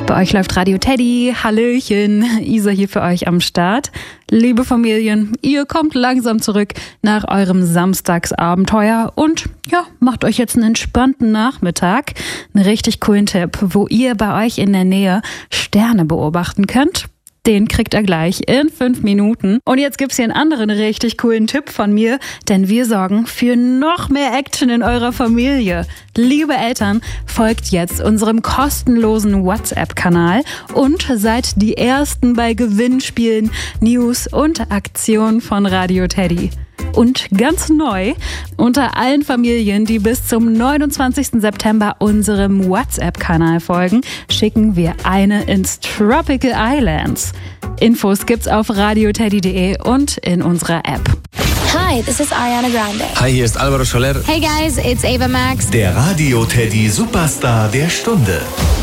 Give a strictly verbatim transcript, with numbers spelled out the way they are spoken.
Bei euch läuft Radio Teddy. Hallöchen, Isa hier für euch am Start. Liebe Familien, ihr kommt langsam zurück nach eurem Samstagsabenteuer und ja, macht euch jetzt einen entspannten Nachmittag. Einen richtig coolen Tipp, wo ihr bei euch in der Nähe Sterne beobachten könnt. Den kriegt ihr gleich in fünf Minuten. Und jetzt gibt's hier einen anderen richtig coolen Tipp von mir, denn wir sorgen für noch mehr Action in eurer Familie. Liebe Eltern, folgt jetzt unserem kostenlosen WhatsApp-Kanal und seid die Ersten bei Gewinnspielen, News und Aktionen von Radio Teddy. Und ganz neu, unter allen Familien, die bis zum neunundzwanzigsten September unserem WhatsApp-Kanal folgen, schicken wir eine ins Tropical Islands. Infos gibt's auf radioteddy punkt de und in unserer App. Hi, this is Ariana Grande. Hi, hier ist Alvaro Soler. Hey guys, it's Ava Max. Der Radio Teddy Superstar der Stunde.